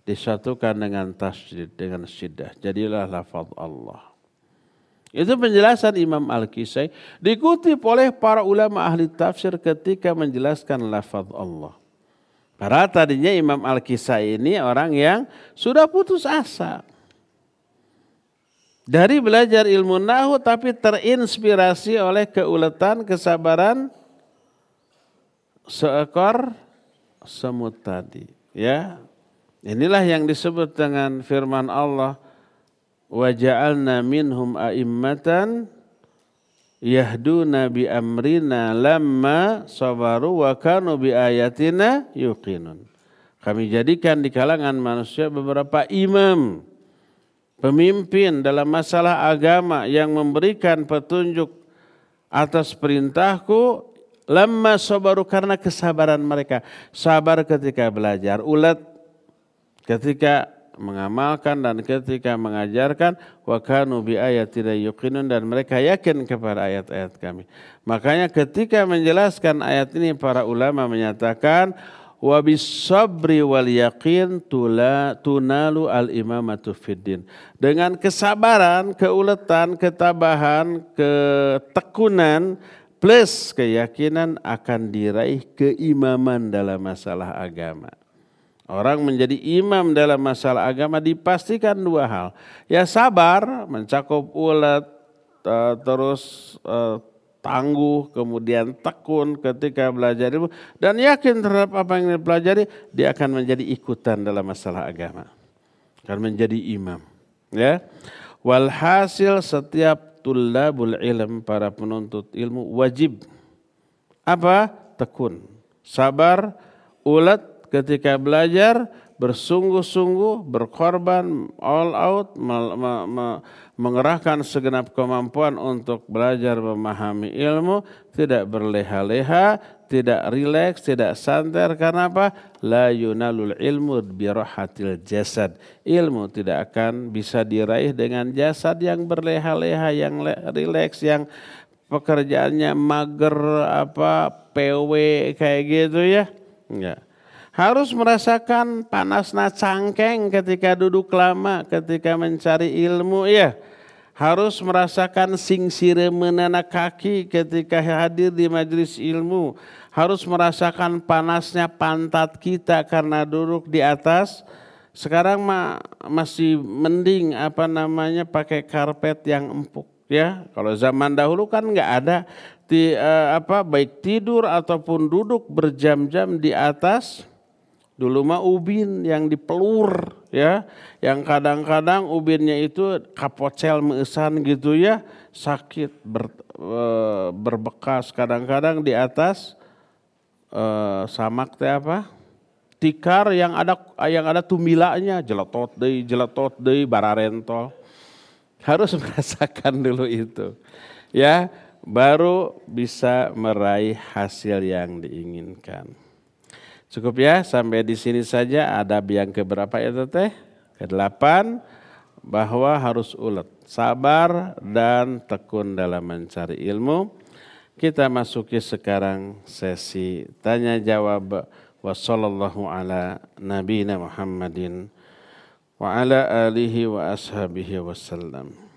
disatukan dengan tasydid, dengan syiddah. Jadilah lafaz Allah. Itu penjelasan Imam Al-Kisai dikutip oleh para ulama ahli tafsir ketika menjelaskan lafaz Allah. Karena tadinya Imam Al-Kisai ini orang yang sudah putus asa dari belajar ilmu nahwu, tapi terinspirasi oleh keuletan, kesabaran seekor semut tadi. Ya, inilah yang disebut dengan firman Allah, wa ja'alna minhum a'immatan yahduna bi amrina lamma sabaru wa kanu bi ayatina yuqinun. Kami jadikan di kalangan manusia beberapa imam, pemimpin dalam masalah agama yang memberikan petunjuk atas perintahku, lamma sabaru, karena kesabaran mereka. Sabar ketika belajar, ulet ketika mengamalkan dan ketika mengajarkan, wa kanu bi ayatina yuqinun, dan mereka yakin kepada ayat-ayat kami. Makanya ketika menjelaskan ayat ini para ulama menyatakan wa bis-sabri wal yaqin tunalu al-imamatu fiddin. Dengan kesabaran, keuletan, ketabahan, ketekunan plus keyakinan akan diraih keimaman dalam masalah agama. Orang menjadi imam dalam masalah agama dipastikan dua hal. Ya sabar, mencakup ulet, terus tangguh, kemudian tekun ketika belajar ilmu, dan yakin terhadap apa yang dipelajari, dia akan menjadi ikutan dalam masalah agama. Akan menjadi imam. Ya. Walhasil setiap tullabul ilm, para penuntut ilmu, wajib apa? Tekun, sabar, ulet ketika belajar, bersungguh-sungguh, berkorban, all out, mengerahkan segenap kemampuan untuk belajar memahami ilmu, tidak berleha-leha, tidak rileks, tidak santai. Karena apa? La yunalul ilmu birahatil jasad. Ilmu tidak akan bisa diraih dengan jasad yang berleha-leha, yang rileks, yang pekerjaannya mager, PW kayak gitu ya. Enggak. Harus merasakan panasnya cangkeng ketika duduk lama, ketika mencari ilmu ya. Harus merasakan singsireunana kaki ketika hadir di majelis ilmu. Harus merasakan panasnya pantat kita karena duduk di atas. Sekarang masih mending pakai karpet yang empuk ya. Kalau zaman dahulu kan nggak ada baik tidur ataupun duduk berjam-jam di atas. Dulu mah ubin yang dipelur ya, yang kadang-kadang ubinnya itu kapocel meusan gitu ya, sakit, berbekas, kadang-kadang di atas samak tikar yang ada tumilanya, jeletot deui bararentol. Harus merasakan dulu itu ya, baru bisa meraih hasil yang diinginkan. Cukup ya, sampai di sini saja. Adab yang keberapa ya teteh? Ke-8, bahwa harus ulet, sabar dan tekun dalam mencari ilmu. Kita masuki sekarang sesi tanya jawab. Wa sallallahu ala nabiyina Muhammadin wa ala alihi wa ashabihi wasallam.